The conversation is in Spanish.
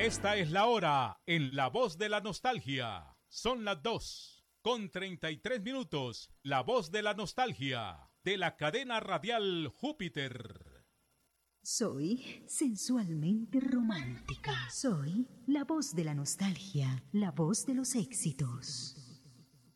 Esta es la hora en La Voz de la Nostalgia. Son las 2:33. La Voz de la Nostalgia, de la cadena radial Júpiter. Soy sensualmente romántica. Soy la voz de la nostalgia, la voz de los éxitos.